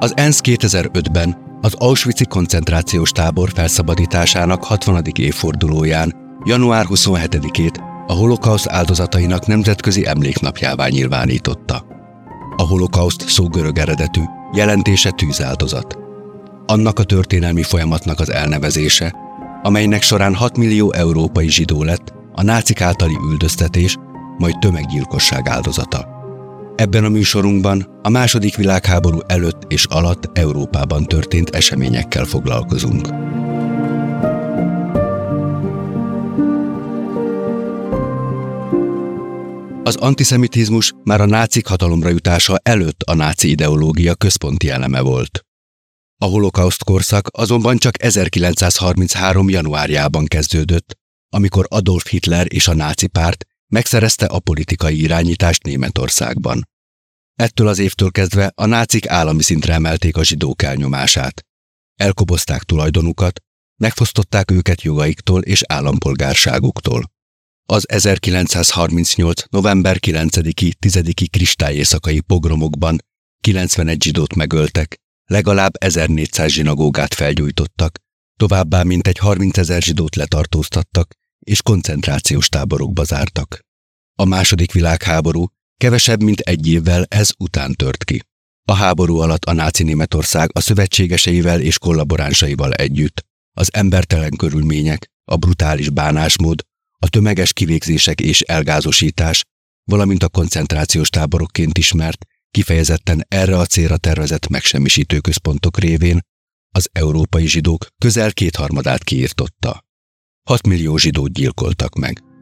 Az ENSZ 2005-ben az Auschwitz-i koncentrációs tábor felszabadításának 60. évfordulóján, január 27-ét a holokauszt áldozatainak nemzetközi emléknapjává nyilvánította. A holokauszt szó görög eredetű, jelentése tűzáldozat. Annak a történelmi folyamatnak az elnevezése, amelynek során 6 millió európai zsidó lett a nácik általi üldöztetés, majd tömeggyilkosság áldozata. Ebben a műsorunkban a II. Világháború előtt és alatt Európában történt eseményekkel foglalkozunk. Az antiszemitizmus már a nácik hatalomra jutása előtt a náci ideológia központi eleme volt. A holokauszt korszak azonban csak 1933. januárjában kezdődött, amikor Adolf Hitler és a náci párt megszerezte a politikai irányítást Németországban. Ettől az évtől kezdve a nácik állami szintre emelték a zsidók elnyomását. Elkobozták tulajdonukat, megfosztották őket jogaiktól és állampolgárságuktól. Az 1938. november 9-i 10. kristályéjszakai pogromokban 91 zsidót megöltek, legalább 1400 zsinagógát felgyújtottak, továbbá mintegy 30 000 zsidót letartóztattak és koncentrációs táborokba zártak. A II. Világháború kevesebb mint egy évvel ez után tört ki. A háború alatt a náci Németország a szövetségeseivel és kollaboránsaival együtt az embertelen körülmények, a brutális bánásmód, a tömeges kivégzések és elgázosítás, valamint a koncentrációs táborokként ismert, kifejezetten erre a célra tervezett megsemmisítő központok révén az európai zsidók közel 2/3 kiirtotta. 6 millió zsidót gyilkoltak meg.